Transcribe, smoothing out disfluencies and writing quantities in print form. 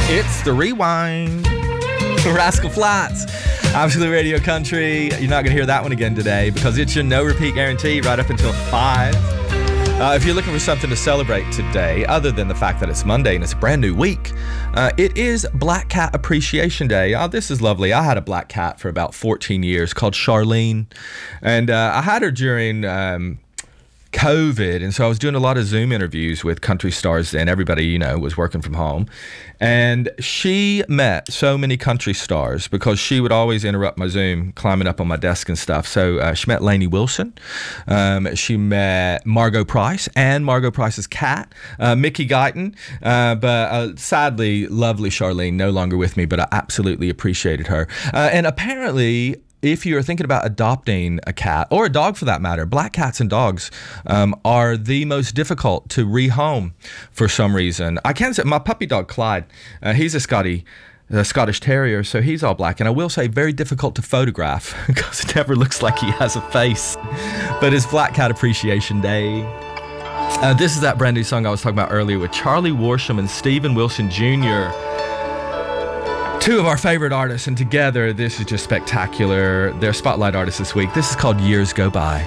It's the Rewind. Rascal Flatts. Absolute Radio Country. You're not going to hear that one again today because it's your no repeat guarantee right up until 5. If you're looking for something to celebrate today, other than the fact that it's Monday and it's a brand new week, it is Black Cat Appreciation Day. Oh, this is lovely. I had a black cat for about 14 years called Charlene, and I had her during COVID, and so I was doing a lot of Zoom interviews with country stars then. Everybody, you know, was working from home, and she met so many country stars because she would always interrupt my Zoom climbing up on my desk and stuff. So she met Lainey Wilson, she met Margot Price and Margot Price's cat, Mickey Guyton, but sadly lovely Charlene no longer with me, but I absolutely appreciated her. And apparently, if you're thinking about adopting a cat, or a dog for that matter, black cats and dogs are the most difficult to rehome for some reason. I can say my puppy dog Clyde, he's a Scottish Terrier, so he's all black, and I will say very difficult to photograph because it never looks like he has a face. But it's Black Cat Appreciation Day. This is that brand new song I was talking about earlier with Charlie Worsham and Steven Wilson Jr., two of our favorite artists, and together this is just spectacular. They're spotlight artists this week. This is called Years Go By.